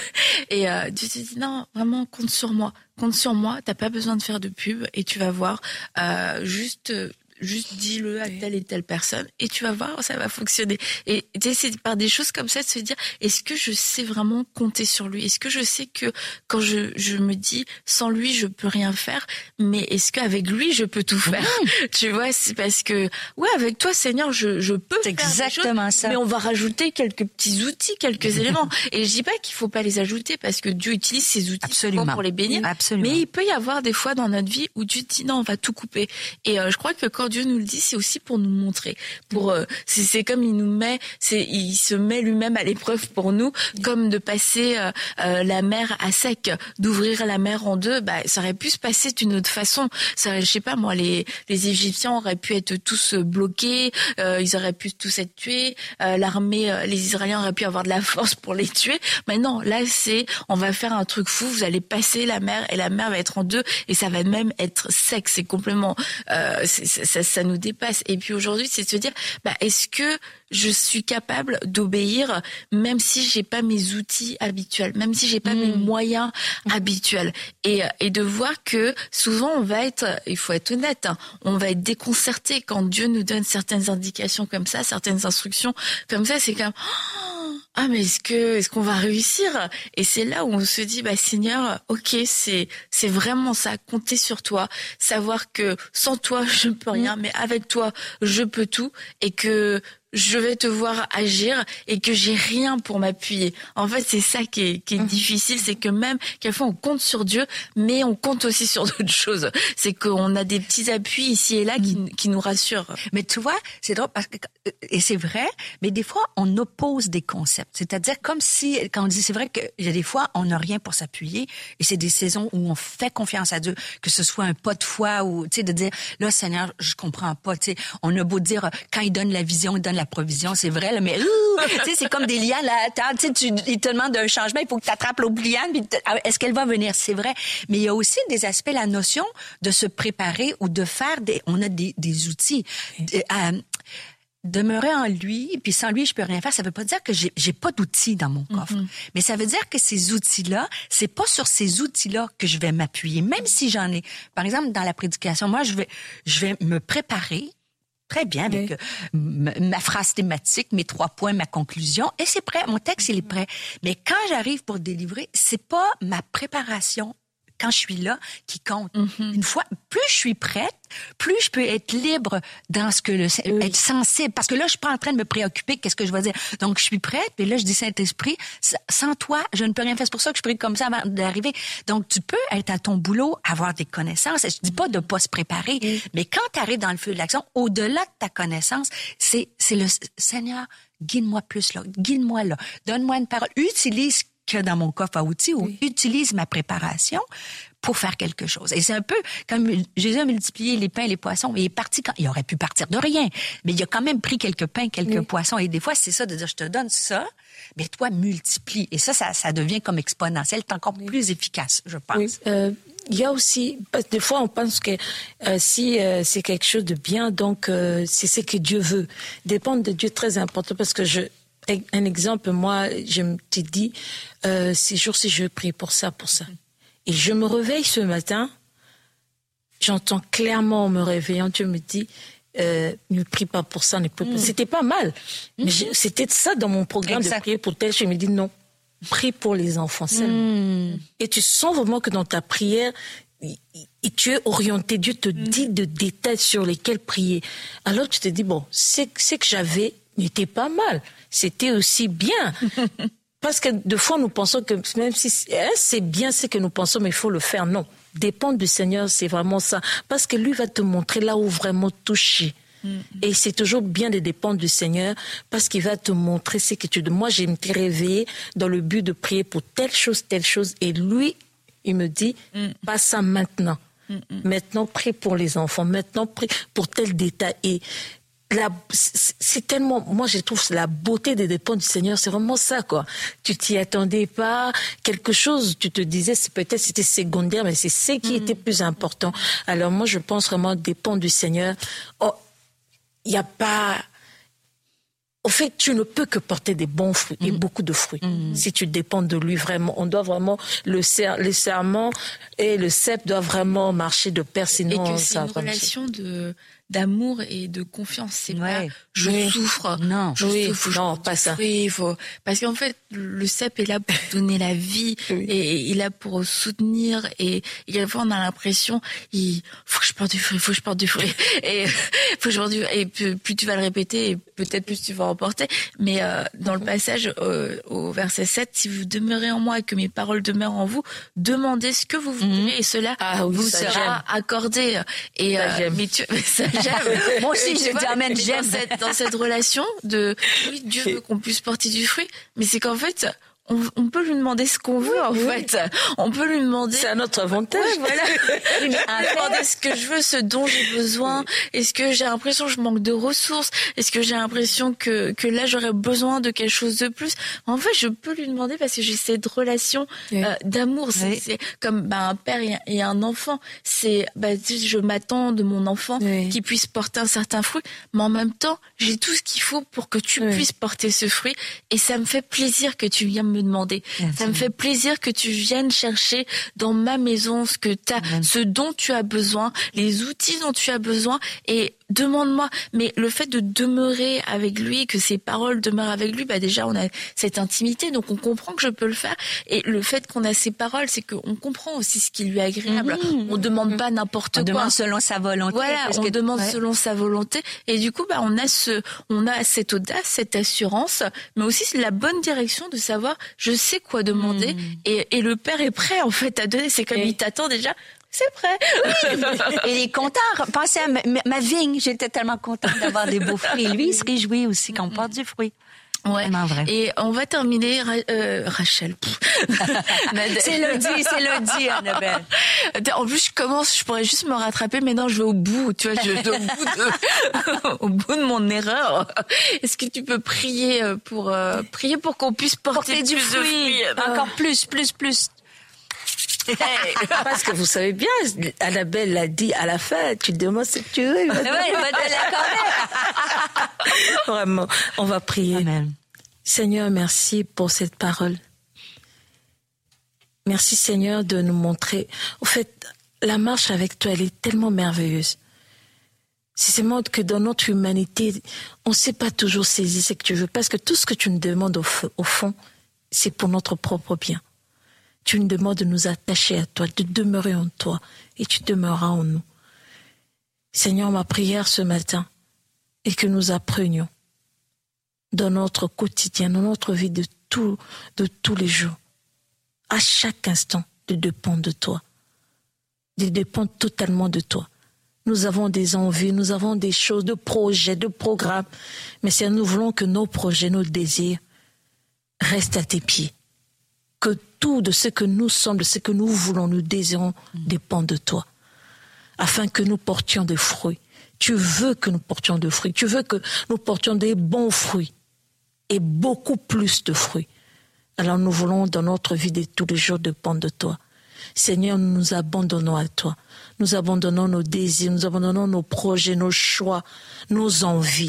Et euh, Dieu te dit non, vraiment compte sur moi, compte sur moi. T'as pas besoin de faire de pub et tu vas voir, euh, juste. Juste dis-le à telle et telle personne et tu vas voir, ça va fonctionner. Et tu sais, c'est par des choses comme ça de se dire, est-ce que je sais vraiment compter sur lui? Est-ce que je sais que quand je, je me dis, sans lui, je peux rien faire, mais est-ce qu'avec lui, je peux tout faire? Mmh. Tu vois, c'est parce que, ouais, avec toi, Seigneur, je, je peux c'est faire exactement des choses, ça. Mais on va rajouter quelques petits outils, quelques éléments. Et je dis pas qu'il faut pas les ajouter parce que Dieu utilise ces outils Absolument. pour les bénir. Absolument. Mais il peut y avoir des fois dans notre vie où Dieu dit, non, on va tout couper. Et euh, je crois que quand Dieu nous le dit, c'est aussi pour nous montrer. Pour euh, c'est, c'est comme il nous met, c'est il se met lui-même à l'épreuve pour nous, comme de passer euh, euh, la mer à sec, d'ouvrir la mer en deux. Bah, ça aurait pu se passer d'une autre façon. Ça, je sais pas moi, les les Égyptiens auraient pu être tous bloqués, euh, ils auraient pu tous être tués. Euh, l'armée, euh, les Israéliens auraient pu avoir de la force pour les tuer. Mais non, là c'est, on va faire un truc fou. Vous allez passer la mer et la mer va être en deux et ça va même être sec. C'est complètement, euh, c'est, ça, ça nous dépasse. Et puis aujourd'hui, c'est de se dire, bah, est-ce que je suis capable d'obéir, même si j'ai pas mes outils habituels, même si j'ai pas mmh. mes moyens habituels, et et de voir que souvent on va être, il faut être honnête, hein, on va être déconcerté quand Dieu nous donne certaines indications comme ça, certaines instructions comme ça, c'est comme oh, ah mais est-ce que est-ce qu'on va réussir? Et c'est là où on se dit bah Seigneur, ok, c'est c'est vraiment ça, compter sur toi, savoir que sans toi je ne peux rien, mais avec toi je peux tout, et que je vais te voir agir et que j'ai rien pour m'appuyer. En fait, c'est ça qui est, qui est difficile, c'est que même quelquefois on compte sur Dieu, mais on compte aussi sur d'autres choses. C'est qu'on a des petits appuis ici et là qui, qui nous rassurent. Mais tu vois, c'est drôle parce que, et c'est vrai, mais des fois on oppose des concepts. C'est-à-dire comme si, quand on dit, c'est vrai qu'il y a des fois on n'a rien pour s'appuyer et c'est des saisons où on fait confiance à Dieu, que ce soit un pas de foi ou, tu sais, de dire, là, Seigneur, je comprends pas, tu sais, on a beau dire, quand il donne la vision, il donne la provision, c'est vrai, là, mais tu sais, c'est comme des lianes là, tu sais, tu, il te demande un changement, il faut que tu attrapes l'autre liane, puis est-ce qu'elle va venir? C'est vrai, mais il y a aussi des aspects, la notion de se préparer ou de faire des, on a des, des outils. De, euh, demeurer en lui, puis sans lui, je peux rien faire. Ça veut pas dire que j'ai, j'ai pas d'outils dans mon coffre. Mm-hmm. Mais ça veut dire que ces outils-là, c'est pas sur ces outils-là que je vais m'appuyer, même si j'en ai. Par exemple, dans la prédication, moi, je vais, je vais me préparer très bien avec oui. ma, ma phrase thématique, mes trois points, ma conclusion, et c'est prêt. Mon texte, il est prêt. Mais quand j'arrive pour délivrer, c'est pas ma préparation quand je suis là qui compte. Mm-hmm. Une fois, plus je suis prête, plus je peux être libre dans ce que le, oui. être sensible. Parce que là, je suis pas en train de me préoccuper, qu'est-ce que je vais dire. Donc, je suis prête, puis là, je dis Saint-Esprit, sans toi, je ne peux rien faire. C'est pour ça que je prie comme ça avant d'arriver. Donc, tu peux être à ton boulot, avoir des connaissances. Je dis pas de pas se préparer, oui. mais quand tu arrives dans le feu de l'action, au-delà de ta connaissance, c'est, c'est le Seigneur, guide-moi plus là, guide-moi là, donne-moi une parole, utilise que dans mon coffre à outils ou oui. utilise ma préparation pour faire quelque chose. Et c'est un peu comme Jésus a multiplié les pains et les poissons. Il est parti quand il aurait pu partir de rien, mais il a quand même pris quelques pains, quelques oui. poissons. Et des fois, c'est ça de dire, je te donne ça, mais toi, multiplie. Et ça, ça, ça devient comme exponentiel, c'est encore oui. plus efficace, je pense. Oui. Euh, il y a aussi, parce que des fois, on pense que euh, si euh, c'est quelque chose de bien, donc euh, c'est ce que Dieu veut. Dépendre de Dieu, très important, parce que je un exemple, moi, je me dis, euh, ces jours-ci, je prie pour ça, pour ça. Et je me réveille ce matin, j'entends clairement en me réveillant, Dieu me dit, euh, ne prie pas pour ça, ne prie pas. Mm. C'était pas mal. Mm. Mais je, c'était ça dans mon programme exact. De prier pour tel. Je me dis non, prie pour les enfants seulement. Mm. Et tu sens vraiment que dans ta prière, et tu es orienté, Dieu te mm. dit de détails sur lesquels prier. Alors tu te dis, bon, c'est, c'est que j'avais n'était pas mal. C'était aussi bien. Parce que de fois, nous pensons que même si hein, c'est bien ce que nous pensons, mais il faut le faire. Non. Dépendre du Seigneur, c'est vraiment ça. Parce que lui va te montrer là où vraiment toucher. Mm-hmm. Et c'est toujours bien de dépendre du Seigneur parce qu'il va te montrer ce que tu... Moi, j'ai été réveillée dans le but de prier pour telle chose, telle chose. Et lui, il me dit, mm. pas ça maintenant. Mm-hmm. Maintenant, prie pour les enfants. Maintenant, prie pour tel détail. Et La, c'est tellement, moi je trouve la beauté des dépens du Seigneur, c'est vraiment ça quoi. Tu t'y attendais pas, quelque chose, tu te disais c'est peut-être c'était secondaire, mais c'est ce qui mmh. était plus important. Alors moi je pense vraiment dépendre du Seigneur. Oh, il y a pas. Au fait, tu ne peux que porter des bons fruits et mmh. beaucoup de fruits. Mmh. Si tu dépends de lui vraiment, on doit vraiment le ser- les serments et le cep doivent vraiment marcher de pair, sinon et que c'est ça une va relation marcher. de d'amour et de confiance. C'est ouais. pas je oui. souffre, non, je oui. souffre, non, je pas ça. Il faut parce qu'en fait le cep est là pour donner la vie oui. et il est là pour soutenir et, et quelquefois on a l'impression il faut que je porte du fruit, il faut que je porte du fruit et faut que je porte du et plus, plus tu vas le répéter et peut-être plus tu vas en porter. Mais euh, dans le passage euh, au verset sept, si vous demeurez en moi et que mes paroles demeurent en vous, demandez ce que vous voudrez mmh. et cela ah, oui, vous sera j'aime. accordé. Et euh, mais tu ça j'aime. Moi aussi, je dis amen, j'aime. Dans cette, dans cette relation de, oui, Dieu veut qu'on puisse porter du fruit, mais c'est qu'en fait, on, on peut lui demander ce qu'on veut, en oui. fait. On peut lui demander. C'est à notre avantage. Ouais, voilà. Il me demander ce que je veux, ce dont j'ai besoin. Est-ce que j'ai l'impression que je manque de ressources? Est-ce que j'ai l'impression que, que là, j'aurais besoin de quelque chose de plus? En fait, je peux lui demander parce que j'ai cette relation oui. euh, d'amour. C'est, oui. c'est comme bah, un père et un, et un enfant. C'est, bah, je m'attends de mon enfant oui. qu'il puisse porter un certain fruit, mais en même temps, j'ai tout ce qu'il faut pour que tu oui. puisses porter ce fruit. Et ça me fait plaisir que tu viennes me demander. Bien ça sûr. Me fait plaisir que tu viennes chercher dans ma maison ce que t'as, ce dont tu as besoin, les outils dont tu as besoin. Et demande-moi. Mais le fait de demeurer avec lui, que ses paroles demeurent avec lui, bah déjà on a cette intimité, donc on comprend que je peux le faire. Et le fait qu'on a ses paroles, c'est qu'on comprend aussi ce qui lui est agréable. Mmh. On demande pas n'importe on quoi. On demande selon sa volonté. Voilà, on que... demande ouais. selon sa volonté. Et du coup, bah on a ce, on a cette audace, cette assurance, mais aussi la bonne direction de savoir, je sais quoi demander. Mmh. Et, et le Père est prêt en fait à donner. C'est comme et... il t'attend déjà. C'est prêt. Oui. Et il est content. Pensez à ma, ma vigne. J'étais tellement contente d'avoir des beaux fruits. Et lui, il se réjouit aussi quand on porte du fruit. Ouais. Vrai. Et on va terminer, euh, Rachel. c'est lundi, c'est lundi, Annabelle. En plus, je commence, je pourrais juste me rattraper, mais non, je vais au bout, tu vois, je vais au bout de, au bout de mon erreur. Est-ce que tu peux prier pour, euh, prier pour qu'on puisse porter, porter du fruit, fruit encore plus, plus, plus. Parce que vous savez bien, Annabelle l'a dit à la fin, tu demandes ce que tu veux. Il va te l'accorder. Vraiment, on va prier. Amen. Seigneur, merci pour cette parole. Merci Seigneur de nous montrer. En fait, la marche avec toi, elle est tellement merveilleuse. C'est seulement que dans notre humanité, on ne sait pas toujours saisir ce que tu veux. Parce que tout ce que tu nous demandes au, f- au fond, c'est pour notre propre bien. Tu nous demandes de nous attacher à toi, de demeurer en toi, et tu demeureras en nous. Seigneur, ma prière ce matin est que nous apprenions dans notre quotidien, dans notre vie de, tout, de tous les jours, à chaque instant, de dépendre de toi, de dépendre totalement de toi. Nous avons des envies, nous avons des choses, de projets, de programmes, mais c'est nous voulons que nos projets, nos désirs restent à tes pieds. Que tout de ce que nous sommes, de ce que nous voulons, nous désirons, dépend de toi. Afin que nous portions des fruits. Tu veux que nous portions des fruits. Tu veux que nous portions des bons fruits. Et beaucoup plus de fruits. Alors nous voulons, dans notre vie de tous les jours, dépendre de toi. Seigneur, nous nous abandonnons à toi. Nous abandonnons nos désirs, nous abandonnons nos projets, nos choix, nos envies.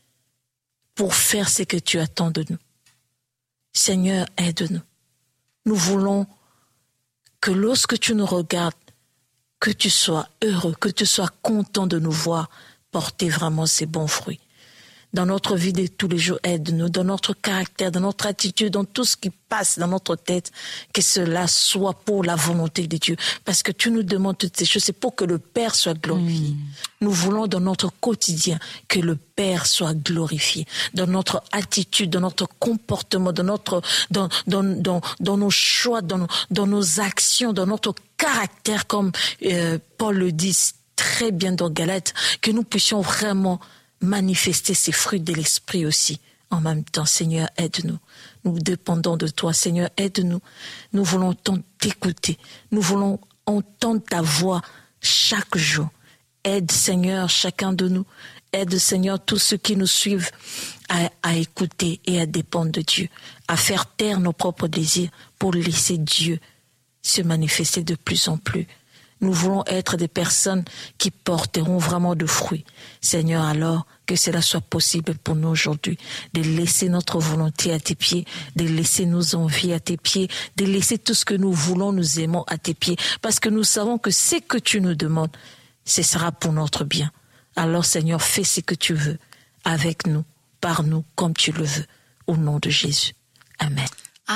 Pour faire ce que tu attends de nous. Seigneur, aide-nous. Nous voulons que lorsque tu nous regardes, que tu sois heureux, que tu sois content de nous voir porter vraiment ces bons fruits. Dans notre vie de tous les jours, aide-nous, dans notre caractère, dans notre attitude, dans tout ce qui passe dans notre tête, que cela soit pour la volonté de Dieu. Parce que tu nous demandes toutes ces choses, c'est pour que le Père soit glorifié. Mmh. Nous voulons dans notre quotidien que le Père soit glorifié. Dans notre attitude, dans notre comportement, dans notre, dans, dans, dans, dans nos choix, dans, dans nos actions, dans notre caractère, comme euh, Paul le dit très bien dans Galates, que nous puissions vraiment manifester ces fruits de l'esprit aussi. En même temps, Seigneur, aide-nous. Nous dépendons de toi, Seigneur, aide-nous. Nous voulons t'écouter. Nous voulons entendre ta voix chaque jour. Aide, Seigneur, chacun de nous. Aide, Seigneur, tous ceux qui nous suivent à, à écouter et à dépendre de Dieu, à faire taire nos propres désirs pour laisser Dieu se manifester de plus en plus. Nous voulons être des personnes qui porteront vraiment de fruits. Seigneur, alors que cela soit possible pour nous aujourd'hui, de laisser notre volonté à tes pieds, de laisser nos envies à tes pieds, de laisser tout ce que nous voulons, nous aimons à tes pieds, parce que nous savons que ce que tu nous demandes, ce sera pour notre bien. Alors Seigneur, fais ce que tu veux avec nous, par nous, comme tu le veux, au nom de Jésus. Amen.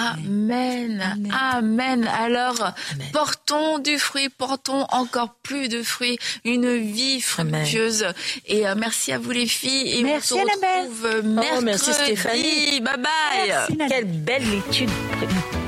Amen. Amen. Amen. Alors, Amen. Portons du fruit, portons encore plus de fruits, une vie fructueuse. Amen. Et euh, merci à vous les filles. Et merci, on se retrouve mercredi. Oh, merci Stéphanie. Bye bye. Merci, quelle belle étude.